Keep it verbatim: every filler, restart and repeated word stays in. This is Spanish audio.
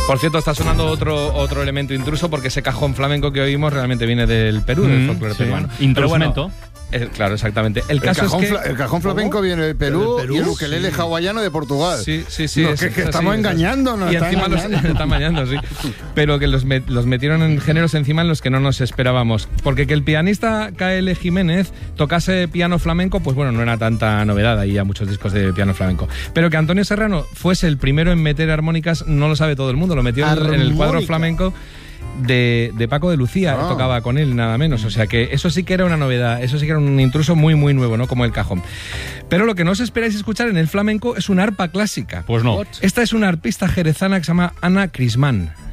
Por cierto, está sonando otro, otro elemento intruso porque ese cajón flamenco que oímos realmente viene del Perú, mm, del folclore sí. peruano. Instrumento. Eh, claro, exactamente. El, caso el, cajón, es que, el cajón flamenco viene del Perú, Perú y el ukelele sí. hawaiano de Portugal. Sí, sí, sí. No, es, que, que es estamos así, engañando, nos y está encima engañando. Los, están engañando, sí. Pero que los, met, los metieron en géneros encima en los que no nos esperábamos. Porque que el pianista K L Jiménez tocase piano flamenco, pues bueno, no era tanta novedad. Hay ya muchos discos de piano flamenco. Pero que Antonio Serrano fuese el primero en meter armónicas, no lo sabe todo el mundo. Lo metió en, en el cuadro flamenco De, de Paco de Lucía, ah. tocaba con él nada menos, o sea que eso sí que era una novedad, eso sí que era un intruso muy muy nuevo, ¿no? Como el cajón. Pero lo que no os esperáis escuchar en el flamenco es una arpa clásica. Pues no. Esta es una arpista jerezana que se llama Ana Crismán.